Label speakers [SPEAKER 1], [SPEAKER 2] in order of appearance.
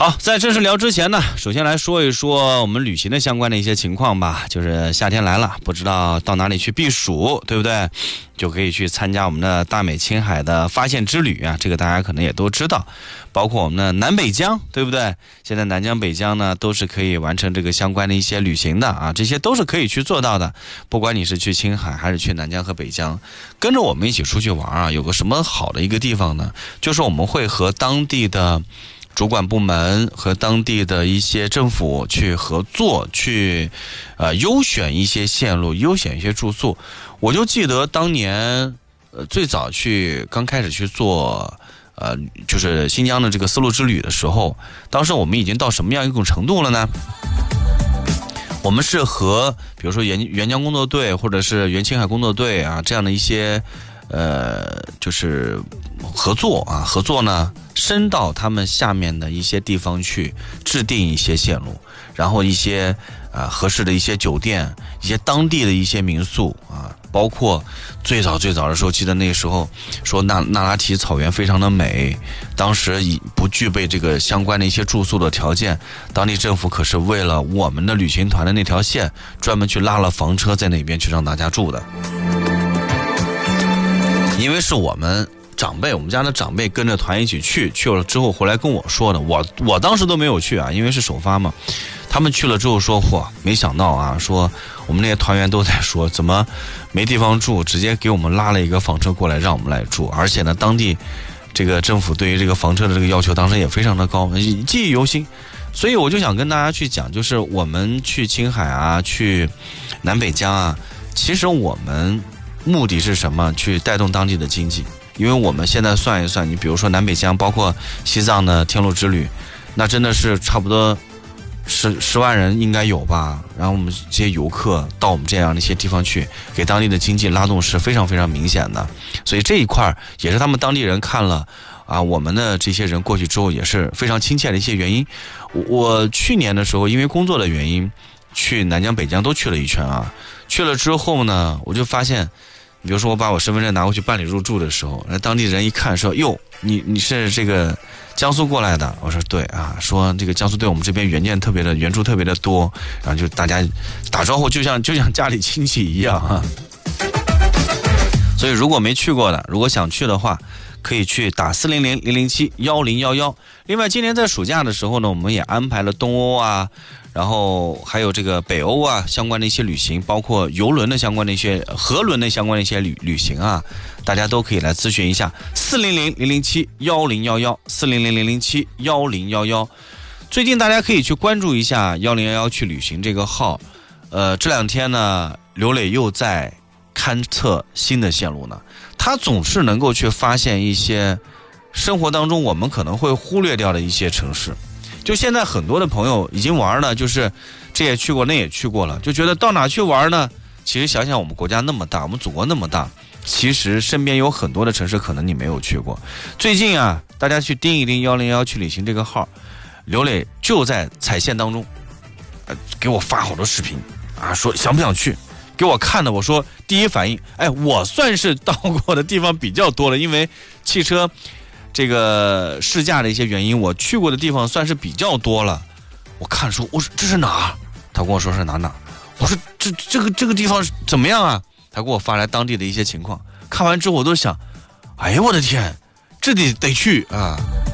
[SPEAKER 1] 好，在正式聊之前呢，首先来说一说我们旅行的相关的一些情况吧。就是夏天来了，不知道到哪里去避暑，对不对？就可以去参加我们的大美青海的发现之旅啊，这个大家可能也都知道。包括我们的南北疆，对不对？现在南疆北疆呢都是可以完成这个相关的一些旅行的啊，这些都是可以去做到的。不管你是去青海还是去南疆和北疆，跟着我们一起出去玩啊，有个什么好的一个地方呢？就是我们会和当地的主管部门和当地的一些政府去合作，去优选一些线路，优选一些住宿。我就记得当年最早刚开始去做就是新疆的这个丝路之旅的时候，当时我们已经到什么样一种程度了呢？我们是和比如说援疆工作队或者是援青海工作队啊这样的一些就是合作呢，伸到他们下面的一些地方去制定一些线路，然后一些合适的一些酒店，一些当地的一些民宿啊，包括最早的时候，记得那时候说那拉提草原非常的美，当时不具备这个相关的一些住宿的条件，当地政府可是为了我们的旅行团的那条线，专门去拉了房车在那边去让大家住的。因为是我们家的长辈跟着团一起去了之后回来跟我说的，我当时都没有去啊，因为是首发嘛。他们去了之后说，没想到啊，说我们那些团员都在说，怎么没地方住，直接给我们拉了一个房车过来让我们来住，而且呢，当地这个政府对于这个房车的这个要求当时也非常的高，记忆犹新。所以我就想跟大家去讲，就是我们去青海啊，去南北疆啊，其实我们目的是什么？去带动当地的经济。因为我们现在算一算，你比如说南北疆，包括西藏的天路之旅，那真的是差不多10万人应该有吧。然后我们这些游客到我们这样的一些地方去，给当地的经济拉动是非常非常明显的。所以这一块也是他们当地人看了啊，我们的这些人过去之后也是非常亲切的一些原因。我去年的时候因为工作的原因去南疆北疆都去了一圈啊，去了之后呢，我就发现，比如说我把我身份证拿过去办理入住的时候，那当地人一看说，哟，你是这个江苏过来的？我说对啊，说这个江苏对我们这边援助特别的多，然后就大家打招呼就像家里亲戚一样啊。所以如果没去过的，如果想去的话，可以去打400-007-1011。另外今年在暑假的时候呢，我们也安排了东欧啊，然后还有这个北欧啊相关的一些旅行，包括邮轮的相关的一些河轮的相关的一些旅行啊，大家都可以来咨询一下400-007-1011，400-007-1011。最近大家可以去关注一下1011去旅行这个号。这两天呢，刘磊又在勘测新的线路呢，他总是能够去发现一些生活当中我们可能会忽略掉的一些城市。就现在很多的朋友已经玩了，就是这也去过那也去过了，就觉得到哪去玩呢？其实想想我们国家那么大，我们祖国那么大，其实身边有很多的城市可能你没有去过。最近啊，大家去盯一盯1011去旅行这个号，刘磊就在踩线当中给我发好多视频啊，说想不想去，给我看的。我说第一反应，我算是到过的地方比较多了，因为汽车这个试驾的一些原因，我去过的地方算是比较多了。我看说，我说这是哪儿？他跟我说是哪。我说这个地方怎么样啊？他给我发来当地的一些情况。看完之后我都想，哎呀我的天，这得去啊！